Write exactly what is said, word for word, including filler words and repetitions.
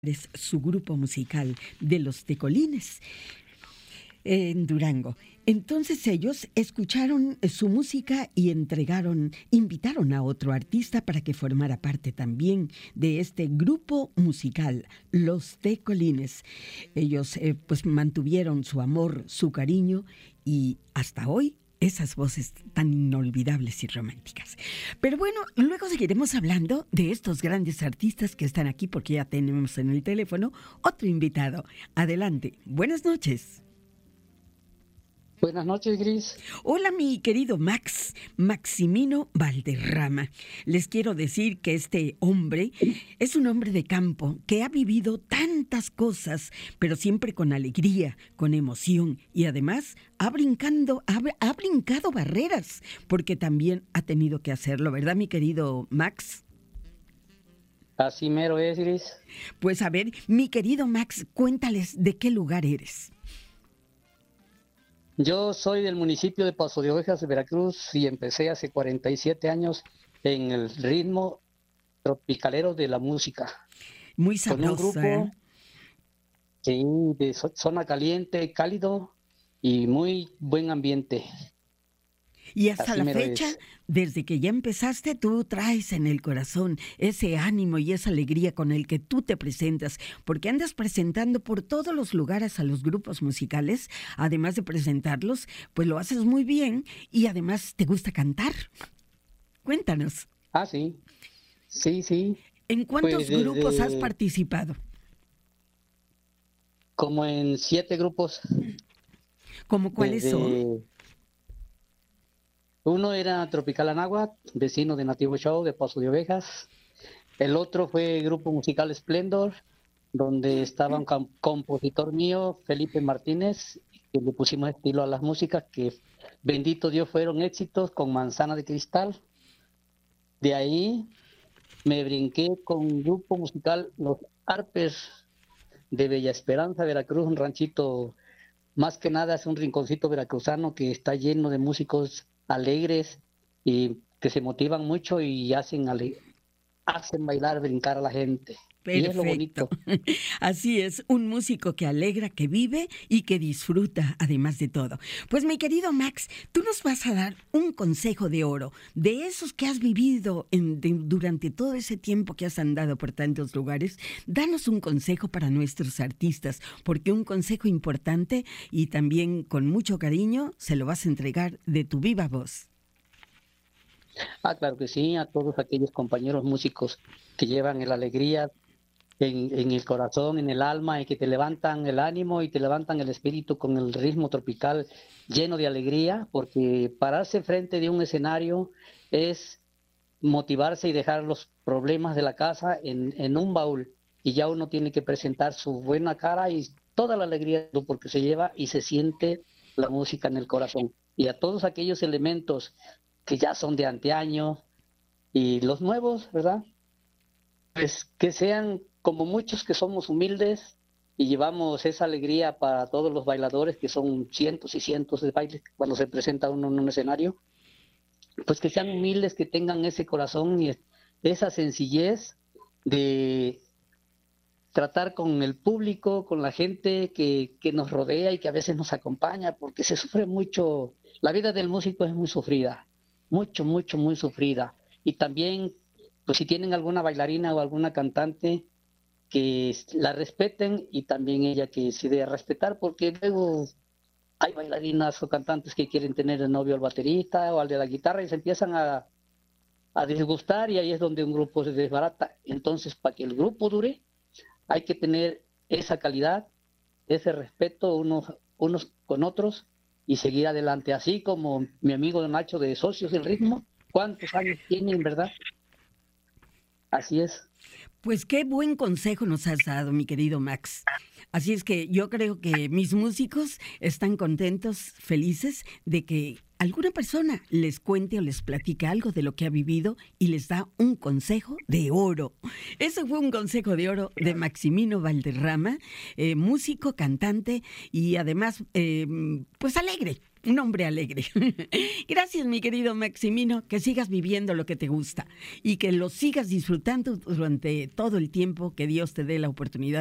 Es su grupo musical de los Tecolines en Durango. Entonces ellos escucharon su música y entregaron, invitaron a otro artista para que formara parte también de este grupo musical, Los Tecolines. Ellos eh, pues mantuvieron su amor, su cariño y hasta hoy esas voces tan inolvidables y románticas. Pero bueno, luego seguiremos hablando de estos grandes artistas que están aquí porque ya tenemos en el teléfono otro invitado. Adelante, buenas noches. Buenas noches, Gris. Hola, mi querido Max, Maximino Valderrama. Les quiero decir que este hombre es un hombre de campo que ha vivido tantas cosas, pero siempre con alegría, con emoción y además ha, brincando, ha, ha brincado barreras, porque también ha tenido que hacerlo, ¿verdad, mi querido Max? Así mero es, Gris. Pues a ver, mi querido Max, cuéntales de qué lugar eres. Yo soy del municipio de Paso de Ovejas, Veracruz, y empecé hace cuarenta y siete años en el ritmo tropicalero de la música. Muy con un sabrosa. grupo sí, de zo- zona caliente, cálido y muy buen ambiente. Y hasta Así la mero fecha, es. desde que ya empezaste, tú traes en el corazón ese ánimo y esa alegría con el que tú te presentas, porque andas presentando por todos los lugares a los grupos musicales, además de presentarlos, pues lo haces muy bien y además te gusta cantar. Cuéntanos, Ah, sí, sí, sí. ¿en Pues cuántos grupos has desde participado? como en siete grupos, ¿Cómo cuáles son? desde uno era Tropical Anáhuac, vecino de Nativo Show de Paso de Ovejas. El otro fue Grupo Musical Splendor, donde estaba un cam- compositor mío, Felipe Martínez, que le pusimos estilo a las músicas que, bendito Dios, fueron éxitos con Manzana de Cristal. De ahí me brinqué con un grupo musical, Los Arpes de Bella Esperanza, Veracruz, un ranchito, más que nada es un rinconcito veracruzano que está lleno de músicos alegres y que se motivan mucho y hacen, ale- hacen bailar, brincar a la gente. Y es lo Perfecto. bonito. Así es, un músico que alegra, que vive y que disfruta, además de todo. Pues mi querido Max, tú nos vas a dar un consejo de oro, de esos que has vivido en- de- durante todo ese tiempo que has andado por tantos lugares. Danos un consejo para nuestros artistas, porque un consejo importante y también con mucho cariño se lo vas a entregar de tu viva voz. Ah, claro que sí, a todos aquellos compañeros músicos que llevan la alegría en, en el corazón, en el alma, y que te levantan el ánimo y te levantan el espíritu con el ritmo tropical lleno de alegría, porque pararse frente de un escenario es motivarse y dejar los problemas de la casa en, en un baúl, y ya uno tiene que presentar su buena cara y toda la alegría porque se lleva y se siente la música en el corazón. Y a todos aquellos elementos que ya son de anteaño y los nuevos, ¿verdad? Pues que sean como muchos que somos humildes y llevamos esa alegría para todos los bailadores, que son cientos y cientos de bailes cuando se presenta uno en un escenario, pues que sean humildes, que tengan ese corazón y esa sencillez de tratar con el público, con la gente que, que nos rodea y que a veces nos acompaña, porque se sufre mucho. La vida del músico es muy sufrida, mucho, mucho, muy sufrida. Y también, pues si tienen alguna bailarina o alguna cantante, que la respeten, y también ella que se dé a respetar, porque luego hay bailarinas o cantantes que quieren tener el novio al baterista o al de la guitarra y se empiezan a, a disgustar, y ahí es donde un grupo se desbarata. Entonces, para que el grupo dure, hay que tener esa calidad, ese respeto unos, unos con otros y seguir adelante. Así como mi amigo Nacho de Socios del Ritmo, ¿cuántos años tienen, verdad? Así es. Pues qué buen consejo nos has dado, mi querido Max. Así es que yo creo que mis músicos están contentos, felices de que alguna persona les cuente o les platique algo de lo que ha vivido y les da un consejo de oro. Ese fue un consejo de oro de Maximino Valderrama, eh, músico, cantante y además, eh, pues alegre. Un hombre alegre. Gracias, mi querido Maximino, que sigas viviendo lo que te gusta y que lo sigas disfrutando durante todo el tiempo que Dios te dé la oportunidad